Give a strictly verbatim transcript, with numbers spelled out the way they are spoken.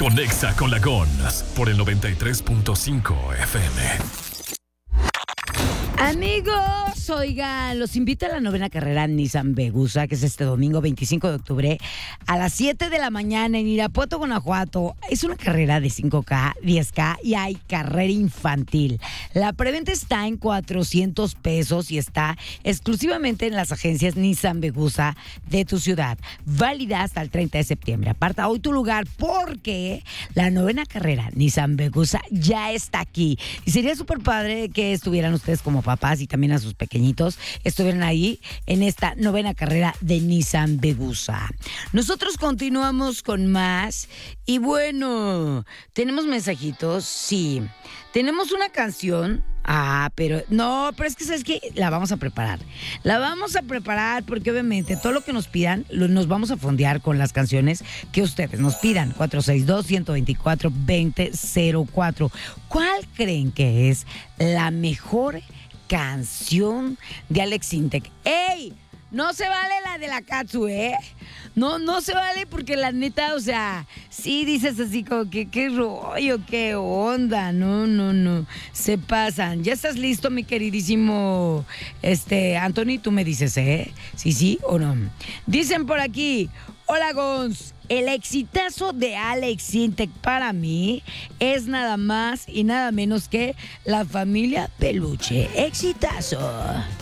Conexa con la Gons por el noventa y tres punto cinco F M. Amigos, oigan, los invito a la novena carrera Nissan Vegusa, que es este domingo veinticinco de octubre a las siete de la mañana en Irapuato, Guanajuato. Es una carrera de cinco K, diez K y hay carrera infantil. La preventa está en cuatrocientos pesos y está exclusivamente en las agencias Nissan Vegusa de tu ciudad. Válida hasta el treinta de septiembre. Aparta hoy tu lugar porque la novena carrera Nissan Vegusa ya está aquí. Y sería súper padre que estuvieran ustedes como papás y también a sus pequeñitos estuvieran ahí en esta novena carrera de Nissan Vegusa. Nosotros continuamos con más y bueno, ¿tenemos mensajitos? Sí. Tenemos una canción. Ah, pero no, pero es que ¿sabes qué? La vamos a preparar. La vamos a preparar porque obviamente todo lo que nos pidan lo, nos vamos a fondear con las canciones que ustedes nos pidan. cuatro seis dos, uno dos cuatro, dos cero cero cuatro. ¿Cuál creen que es la mejor canción de Alex Intec? ¡Ey! No se vale la de la Katsu, ¿eh? No, no se vale porque la neta, o sea, sí dices así como que qué rollo, qué onda. No, no, no. Se pasan. ¿Ya estás listo, mi queridísimo este Anthony? Tú me dices, ¿eh? Sí, sí o no. Dicen por aquí, hola Gons. El exitazo de Alex Intec para mí es nada más y nada menos que La Familia Peluche. Exitazo.